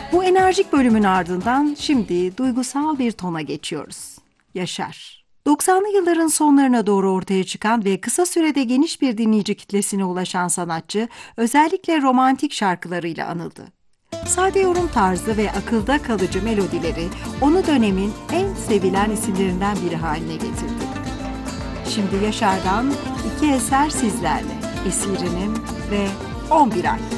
Bu enerjik bölümün ardından şimdi duygusal bir tona geçiyoruz. Yaşar. 90'lı yılların sonlarına doğru ortaya çıkan ve kısa sürede geniş bir dinleyici kitlesine ulaşan sanatçı, özellikle romantik şarkılarıyla anıldı. Sade yorum tarzı ve akılda kalıcı melodileri onu dönemin en sevilen isimlerinden biri haline getirdi. Şimdi Yaşar'dan iki eser sizlerle: Esirinim ve 11 Ay.